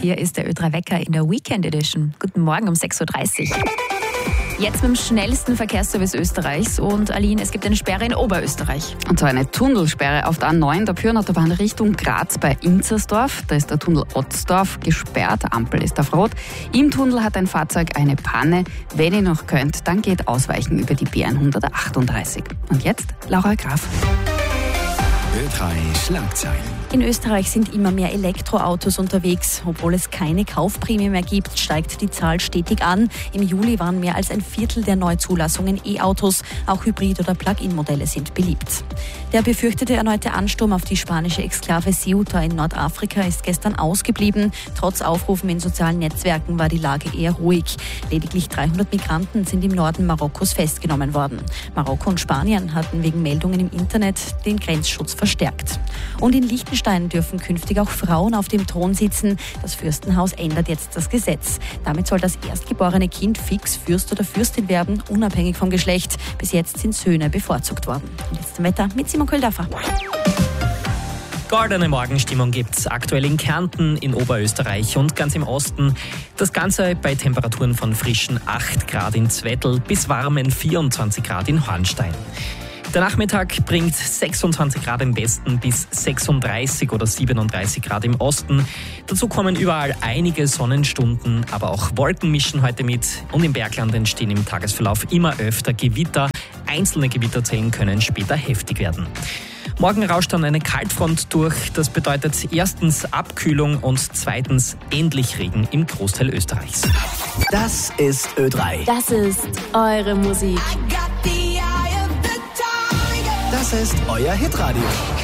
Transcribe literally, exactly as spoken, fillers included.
Hier ist der Ö drei Wecker in der Weekend Edition. Guten Morgen um sechs Uhr dreißig. Jetzt mit dem schnellsten Verkehrsservice Österreichs. Und Aline, es gibt eine Sperre in Oberösterreich. Und zwar eine Tunnelsperre auf der A neun, der Pyrnautobahn Richtung Graz bei Inzersdorf. Da ist der Tunnel Otzdorf gesperrt, Ampel ist auf Rot. Im Tunnel hat ein Fahrzeug eine Panne. Wenn ihr noch könnt, dann geht Ausweichen über die B hundertachtunddreißig. Und jetzt Laura Graf. Ö drei Schlagzeilen. In Österreich sind immer mehr Elektroautos unterwegs. Obwohl es keine Kaufprämie mehr gibt, steigt die Zahl stetig an. Im Juli waren mehr als ein Viertel der Neuzulassungen E-Autos. Auch Hybrid- oder Plug-in-Modelle sind beliebt. Der befürchtete erneute Ansturm auf die spanische Exklave Ceuta in Nordafrika ist gestern ausgeblieben. Trotz Aufrufen in sozialen Netzwerken war die Lage eher ruhig. Lediglich dreihundert Migranten sind im Norden Marokkos festgenommen worden. Marokko und Spanien hatten wegen Meldungen im Internet den Grenzschutz verstärkt. Und in Liechtenstein dürfen künftig auch Frauen auf dem Thron sitzen. Das Fürstenhaus ändert jetzt das Gesetz. Damit soll das erstgeborene Kind fix Fürst oder Fürstin werden, unabhängig vom Geschlecht. Bis jetzt sind Söhne bevorzugt worden. Und jetzt zum Wetter mit Simon Köldorfer. Goldene Morgenstimmung gibt's aktuell in Kärnten, in Oberösterreich und ganz im Osten. Das Ganze bei Temperaturen von frischen acht Grad in Zwettl bis warmen vierundzwanzig Grad in Hornstein. Der Nachmittag bringt sechsundzwanzig Grad im Westen bis sechsunddreißig oder siebenunddreißig Grad im Osten. Dazu kommen überall einige Sonnenstunden, aber auch Wolken mischen heute mit. Und im Bergland entstehen im Tagesverlauf immer öfter Gewitter. Einzelne Gewitterzellen können später heftig werden. Morgen rauscht dann eine Kaltfront durch. Das bedeutet erstens Abkühlung und zweitens endlich Regen im Großteil Österreichs. Das ist Ö drei. Das ist eure Musik. Das ist euer Hitradio.